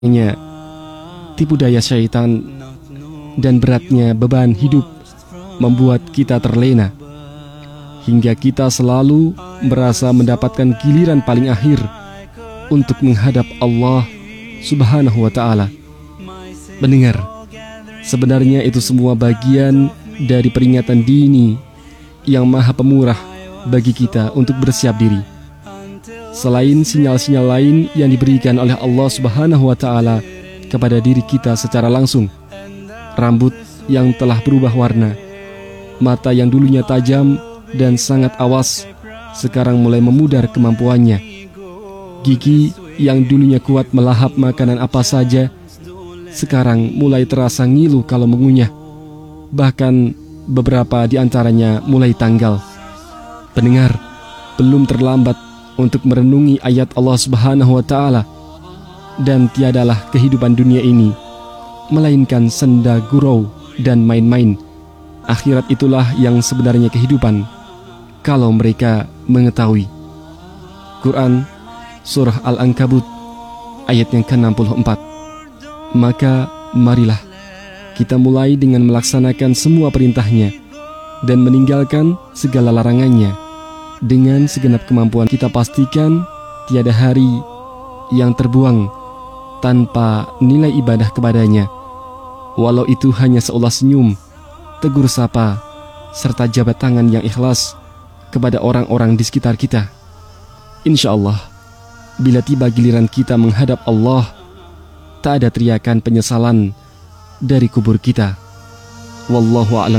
tipu daya syaitan dan beratnya beban hidup membuat kita terlena hingga kita selalu merasa mendapatkan giliran paling akhir untuk menghadap Allah Subhanahu wa ta'ala. Pendengar, sebenarnya itu semua bagian dari peringatan dini yang maha pemurah bagi kita untuk bersiap diri. Selain sinyal-sinyal lain yang diberikan oleh Allah Subhanahu wa ta'ala kepada diri kita secara langsung, rambut yang telah berubah warna, mata yang dulunya tajam dan sangat awas sekarang mulai memudar kemampuannya, gigi yang dulunya kuat melahap makanan apa saja sekarang mulai terasa ngilu kalau mengunyah, bahkan beberapa di antaranya mulai tanggal. Pendengar, belum terlambat untuk merenungi ayat Allah Subhanahu wa ta'ala. Dan tiadalah kehidupan dunia ini melainkan senda gurau dan main-main. Akhirat itulah yang sebenarnya kehidupan, kalau mereka mengetahui. Quran Surah Al-Ankabut ayat yang ke-64. Maka marilah kita mulai dengan melaksanakan semua perintahnya dan meninggalkan segala larangannya. Dengan segenap kemampuan kita pastikan tiada hari yang terbuang tanpa nilai ibadah kepadanya, walau itu hanya seulas senyum, tegur sapa, serta jabat tangan yang ikhlas kepada orang-orang di sekitar kita. Insya Allah, bila tiba giliran kita menghadap Allah, tak ada teriakan penyesalan dari kubur kita. Wallahu a'lam.